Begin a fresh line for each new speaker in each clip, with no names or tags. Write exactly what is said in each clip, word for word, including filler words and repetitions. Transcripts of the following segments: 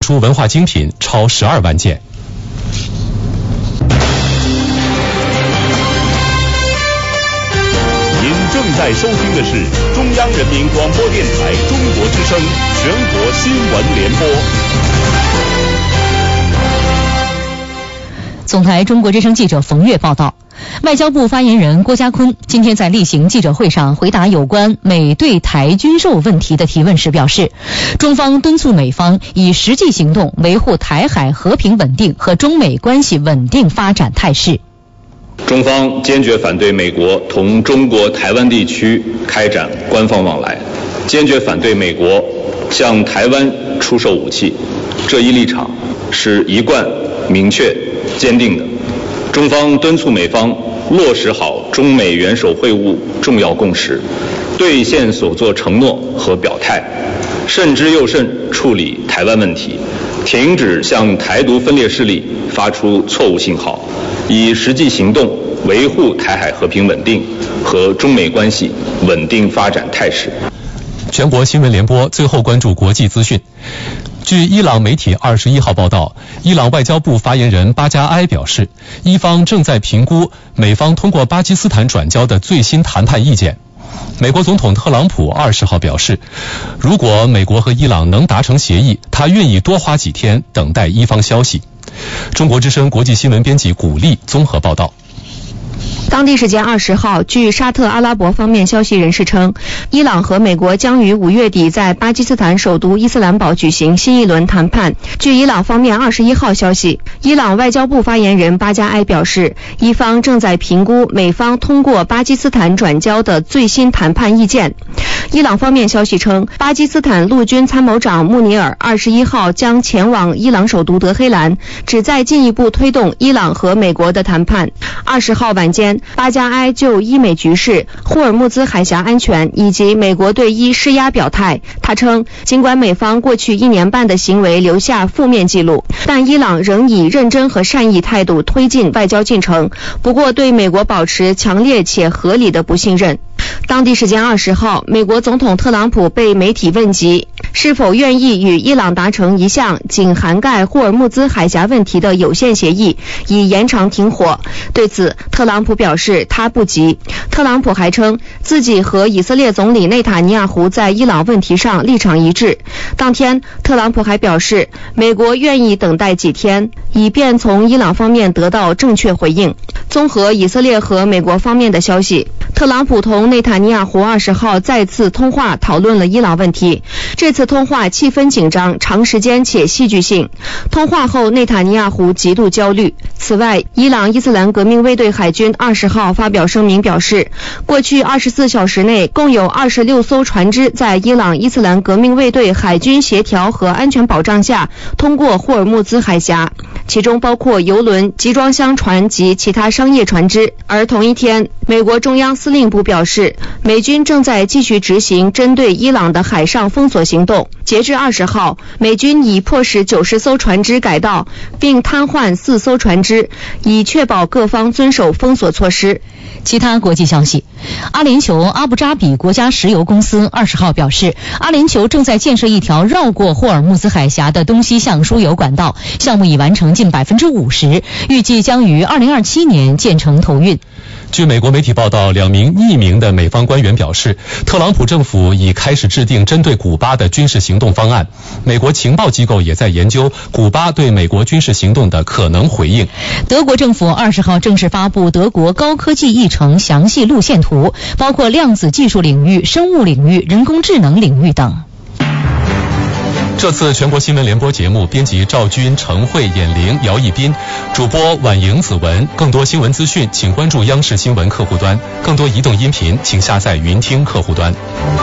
出文化精品超十二万件。
您正在收听的是中央人民广播电台中国之声全国新闻联播。
总台中国之声记者冯月报道，外交部发言人郭家坤今天在例行记者会上回答有关美对台军售问题的提问时表示，中方敦促美方以实际行动维护台海和平稳定和中美关系稳定发展态势。
中方坚决反对美国同中国台湾地区开展官方往来，坚决反对美国向台湾出售武器，这一立场是一贯明确坚定的。中方敦促美方落实好中美元首会晤重要共识，兑现所作承诺和表态，慎之又慎处理台湾问题，停止向台独分裂势力发出错误信号，以实际行动维护台海和平稳定和中美关系稳定发展态势。
全国新闻联播最后关注国际资讯。据伊朗媒体二十一号报道，伊朗外交部发言人巴加埃表示，伊方正在评估美方通过巴基斯坦转交的最新谈判意见。美国总统特朗普二十号表示，如果美国和伊朗能达成协议，他愿意多花几天等待伊方消息。中国之声国际新闻编辑古丽综合报道。
当地时间二十号，据沙特阿拉伯方面消息人士称，伊朗和美国将于五月底在巴基斯坦首都伊斯兰堡举行新一轮谈判。据伊朗方面二十一号消息，伊朗外交部发言人巴加埃表示，伊方正在评估美方通过巴基斯坦转交的最新谈判意见。伊朗方面消息称，巴基斯坦陆军参谋长穆尼尔二十一号将前往伊朗首都德黑兰，旨在进一步推动伊朗和美国的谈判。二十号晚间，巴加埃就伊美局势、霍尔木兹海峡安全以及美国对伊施压表态。他称，尽管美方过去一年半的行为留下负面记录，但伊朗仍以认真和善意态度推进外交进程，不过对美国保持强烈且合理的不信任。当地时间二十号，美国总统特朗普被媒体问及是否愿意与伊朗达成一项仅涵盖霍尔木兹海峡问题的有限协议，以延长停火。对此，特朗普表示他不急。特朗普还称自己和以色列总理内塔尼亚胡在伊朗问题上立场一致。当天，特朗普还表示，美国愿意等待几天，以便从伊朗方面得到正确回应。综合以色列和美国方面的消息，特朗普同内塔尼亚胡二十号再次通话，讨论了伊朗问题。这次通话气氛紧张、长时间且戏剧性。通话后，内塔尼亚胡极度焦虑。此外，伊朗伊斯兰革命卫队海军二十号发表声明表示，过去二十四小时内共有二十六艘船只在伊朗伊斯兰革命卫队海军协调和安全保障下通过霍尔木兹海峡，其中包括邮轮、集装箱船及其他商业船只。而同一天，美国中央司令部表示，美军正在继续执行针对伊朗的海上封锁行动。截至二十号，美军已迫使九十艘船只改道，并瘫痪四艘船只，以确保各方遵守封锁措施。
其他国际消息，阿联酋阿布扎比国家石油公司二十号表示，阿联酋正在建设一条绕过霍尔木兹海峡的东西向输油管道，项目已完成近百分之五十，预计将于二零二七年建成投运。
据美国媒体报道，两名匿名的美方官员表示，特朗普政府已开始制定针对古巴的军事行动方案。美国情报机构也在研究古巴对美国军事行动的可能回应。
德国政府二十号正式发布德国高科技议程详细路线图，包括量子技术领域、生物领域、人工智能领域等。
这次全国新闻联播节目，编辑赵军、陈慧、闫玲、姚一斌，主播婉莹、子文。更多新闻资讯，请关注央视新闻客户端；更多移动音频，请下载云听客户端。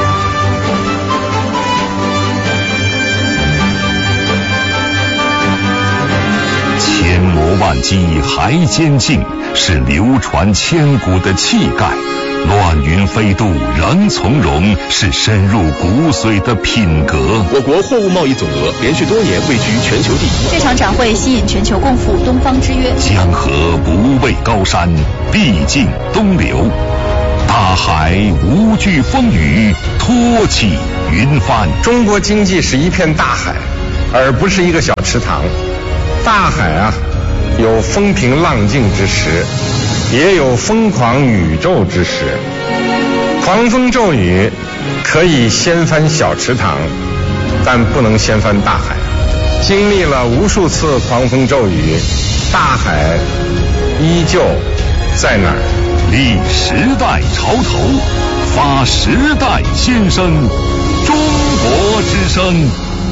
千磨万击还坚劲，是流传千古的气概。乱云飞渡仍从容，是深入骨髓的品格。我国货物贸易总额连续多年位居全球第一。
这场展会吸引全球共赴东方之约。
江河不畏高山，必尽东流。大海无惧风雨，托起云帆。
中国经济是一片大海， 而不是一个小池塘。大海啊，有风平浪静之时，也有疯狂宇宙之时。狂风骤雨可以掀翻小池塘，但不能掀翻大海。经历了无数次狂风骤雨，大海依旧在那儿。
立时代潮头，发时代新声，中国之声。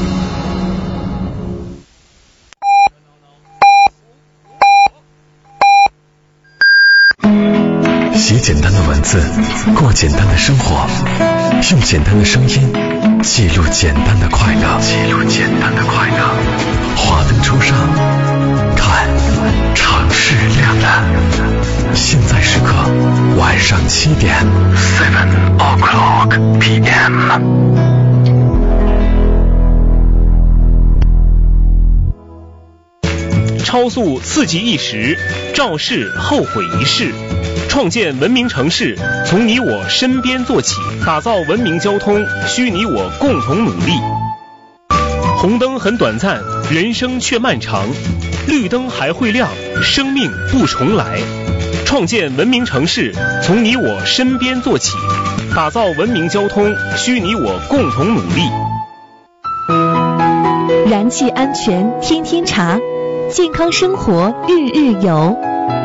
写简单的文字，过简单的生活，用简单的声音记录简单的快乐，记录简单的快乐。华灯初上，看城市亮了。现在时刻晚上七点 ，seven o'clock p m。
超速刺激一时，肇事后悔一世。创建文明城市，从你我身边做起，打造文明交通，需你我共同努力。红灯很短暂，人生却漫长，绿灯还会亮，生命不重来。创建文明城市，从你我身边做起，打造文明交通，需你我共同努力。
燃气安全天天查，健康生活日日有。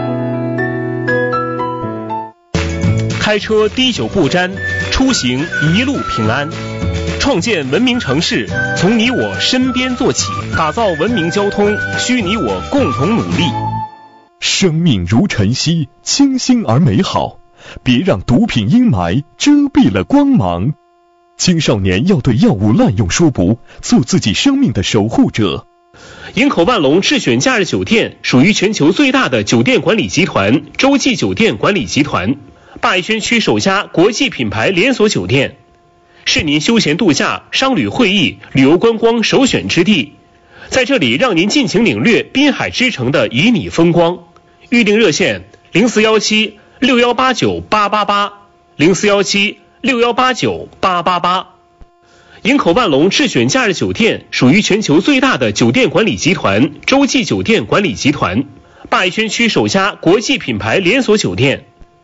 开车滴酒不沾，出行一路平安。创建文明城市，从你我身边做起，打造文明交通，需你我共同努力。
生命如晨曦，清新而美好，别让毒品阴霾遮蔽了光芒。青少年要对药物滥用说不，做自己生命的守护者。
营口万隆智选假日酒店属于全球最大的酒店管理集团洲际酒店管理集团，鲅鱼轩区首家国际品牌连锁酒店，是您休闲度假、商旅会议、旅游观光首选之地。在这里，让您尽情领略滨海之城的旖旎风光。预订热线零四幺七六幺八九八八八，零四幺七六幺八九八八八。营口万隆智选假日酒店属于全球最大的酒店管理集团洲际酒店管理集团，鲅鱼轩区首家国际品牌连锁酒店。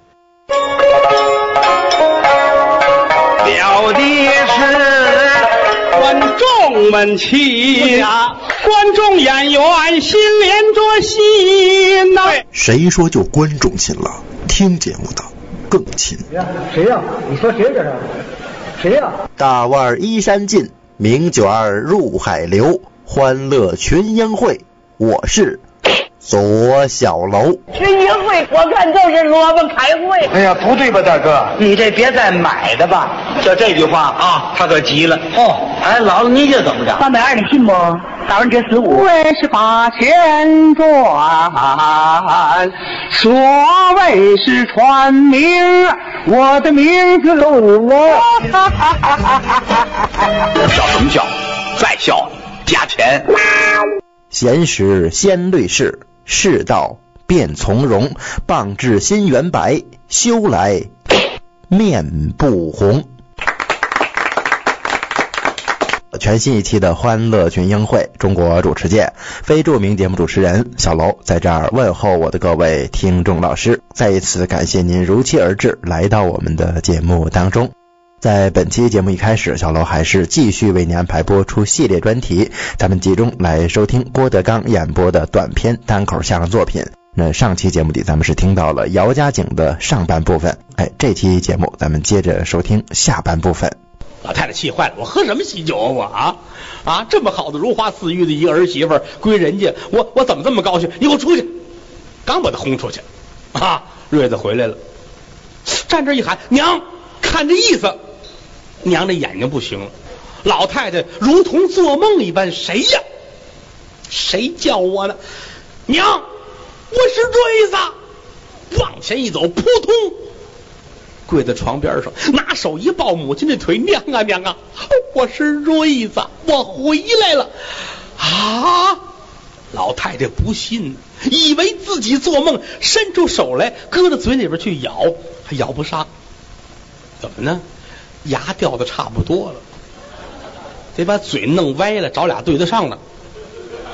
表的是观众们齐呀，观众演员心连着心呐、啊。
谁说就观众亲了？听节目的更亲。
谁呀、啊？你说谁这是？谁呀、啊？
大腕依山尽，名卷入海流，欢乐群英会，我是左小楼。
群英会我看就是萝卜开会。
哎呀，不对吧，大哥？
你这别再买的吧。
就这句话啊，他可急了。
哦，
哎，姥姥你这怎么着？
三百二，你信不？百分之十五。
为是八千转，所谓是传名，我的名字我。
笑什么笑？再笑加钱。
闲时先虑事，事到便从容，棒至心圆白，休来面不红。全新一期的欢乐群英会中国主持界，非著名节目主持人小楼在这儿问候我的各位听众老师，再一次感谢您如期而至，来到我们的节目当中。在本期节目一开始，小楼还是继续为您安排播出系列专题，咱们集中来收听郭德纲演播的短篇单口相声作品。那上期节目里咱们是听到了姚家井的上半部分，哎，这期节目咱们接着收听下半部分。
老太太气坏了，我喝什么喜酒啊我啊啊！这么好的如花似玉的一个儿媳妇归人家，我我怎么这么高兴？你给我出去！刚把她轰出去，啊，瑞子回来了，站这一喊娘，看这意思，娘这眼睛不行了。老太太如同做梦一般，谁呀？谁叫我呢？娘，我是瑞子。往前一走，扑通。跪在床边上，拿手一抱母亲的腿，娘啊娘啊，我是瑞子，我回来了啊！老太太不信，以为自己做梦，伸出手来搁到嘴里边去咬，还咬不上。怎么呢？牙掉的差不多了。 得把嘴弄歪了，找俩对得上的。